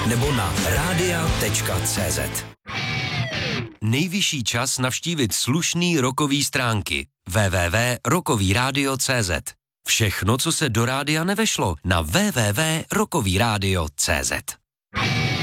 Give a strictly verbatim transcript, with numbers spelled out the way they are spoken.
nebo na rádia tečka cé zet. Nejvyšší čas navštívit slušný rockový stránky w w w tečka rockový rádio tečka cé zet. Všechno, co se do rádia nevešlo, na w w w tečka rockový rádio tečka cé zet.